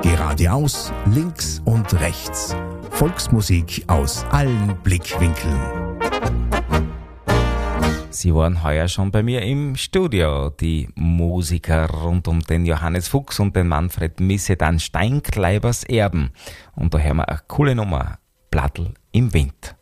Geradeaus, links und rechts. Volksmusik aus allen Blickwinkeln. Sie waren heuer schon bei mir im Studio, die Musiker rund um den Johannes Fuchs und den Manfred Missedan Steinkleibers Erben. Und da hören wir eine coole Nummer, Blattl im Wind.